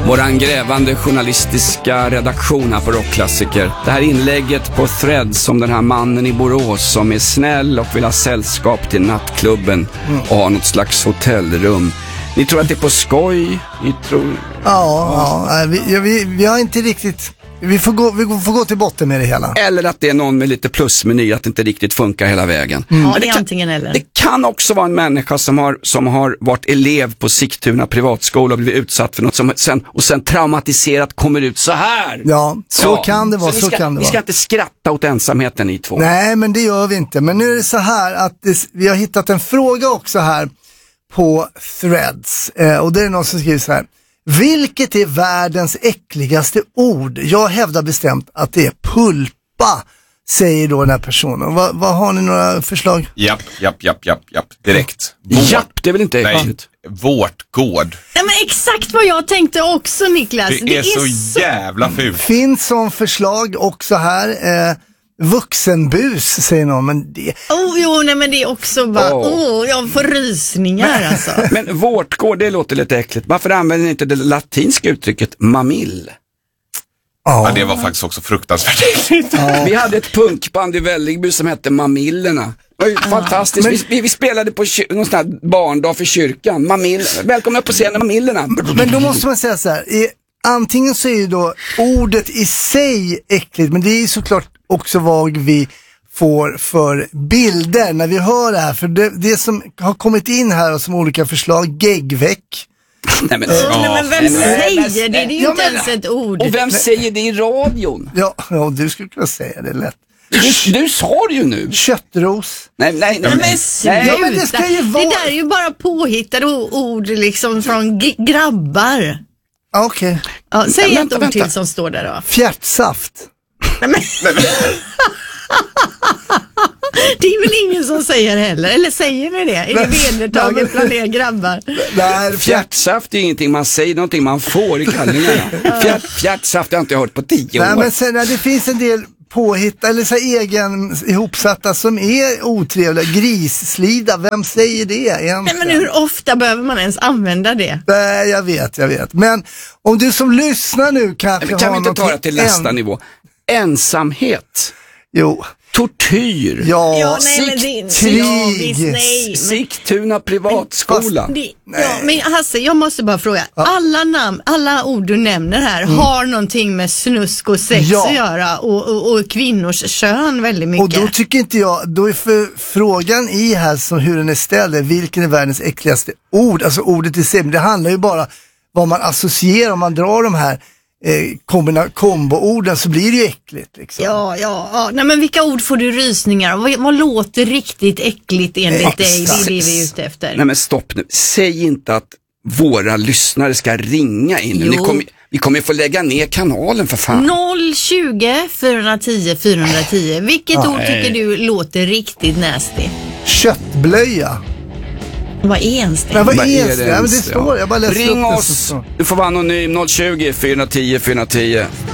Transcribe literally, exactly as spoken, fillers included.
Våran grävande journalistiska redaktion här på Rockklassiker. Det här inlägget på Threads om den här mannen i Borås som är snäll och vill ha sällskap till nattklubben mm. och ha något slags hotellrum. Ni tror att det är på skoj? Ni tror... Ja, ja. Vi, vi, vi har inte riktigt... Vi får, gå, vi får gå till botten med det hela. Eller att det är någon med lite plusmeny, att det inte riktigt funkar hela vägen. Mm. Ja, det, det, är kan, antingen eller. det kan också vara en människa som har, som har varit elev på Sigtuna privatskola och blivit utsatt för något som sen, och sen traumatiserat kommer ut så här. Ja, så ja. kan det vara. Så, så ska, kan det vi ska vara. inte skratta åt ensamheten i två. Nej, men det gör vi inte. Men nu är det så här att det, vi har hittat en fråga också här på Threads. Eh, och det är någon som skriver så här. Vilket är världens äckligaste ord? Jag hävdar bestämt att det är pulpa, säger då den här personen. Vad va, har ni några förslag? Japp, japp, japp, japp, japp. Direkt. Vårt. Japp, det är väl inte äckligt? Vårt gård. Nej, men exakt vad jag tänkte också, Niklas. Det, det är, är så, så jävla fult. Finns som förslag också här. Eh, vuxenbus, säger någon. Men det... Oh, jo, nej, men det är också bara... Åh, oh. oh, jag får rysningar men, alltså. Men vårt gård, det låter lite äckligt. Varför använder ni inte det latinska uttrycket mamill? Ja, det var faktiskt också fruktansvärt äckligt. Ja. Vi hade ett punkband i Vällingby som hette Mamillerna. Det var ju ja. fantastiskt. Men... Vi, vi spelade på kyr- någon sån här barndag för kyrkan. Mamill... Välkomna upp på scenen, Mamillerna. Men då måste man säga så här. I, antingen så är ju då ordet i sig äckligt, men det är ju såklart också vad vi får för bilder när vi hör det här. För det, det som har kommit in här och som olika förslag, geggväck. Nej men, oh, ja. nej, men vem nej, säger nej, det? Det är ju ja, inte men, ens ett ord. Och vem säger det i radion? Ja, ja du skulle kunna säga det lätt. Du, du sa det ju nu. Köttros. Nej, nej, nej. nej, men nej. Ja, men det ska ju vara... Det där är ju bara påhittade ord liksom från g- grabbar. Okej. Okay. Ja, säg ja, ett ord till som står där då. Fjärtsaft. Nej, men... Det är väl ingen som säger heller. Eller säger ni det? Är det vedertaget bland er grabbar? Nej, fjärtsaft är ingenting man säger, någonting man får i kallingarna. Fjärt, fjärtsaft har jag inte hört på tio nej, år. Men sen, nej, det finns en del påhitta eller så egen ihopsatta som är otrevliga. Grisslida, vem säger det egentligen? Nej, men hur ofta behöver man ens använda det? Nej, jag vet, jag vet. Men om du som lyssnar nu kanske nej, kan har vi inte ta det till nästa en... nivå? Ensamhet. Jo. Tortyr. Ja, ja nej, men det, krig. Ja, visst, nej, men, Sigtuna privatskola. Det, ja, men Hasse, jag måste bara fråga. Ja. Alla namn, alla ord du nämner här mm. har någonting med snusk och sex ja. att göra och, och, och kvinnors kön väldigt mycket. Och då tycker inte jag, då är för frågan i här som hur den är ställd, vilken är världens äckligaste ord? Alltså ordet i sig, det handlar ju bara vad man associerar om man drar de här Eh, kombina- komboorden så blir det ju äckligt liksom. Ja, ja, ja. Nej, men vilka ord får du rysningar? Vad, vad låter riktigt äckligt enligt eh, dig? Det är det vi är ute efter. Nej men stopp nu, säg inte att våra lyssnare ska ringa in. Ni kommer, vi kommer få lägga ner kanalen för fan. noll tjugo, fyra tio, fyra tio. Vilket ah, ord tycker nej. du låter riktigt nasty? Köttblöja. Vad är ens det? Nej, vad är ens det? Ja, men det står, jag bara läser ring upp oss, du får vara anonym noll tjugo, fyra tio, fyra tio.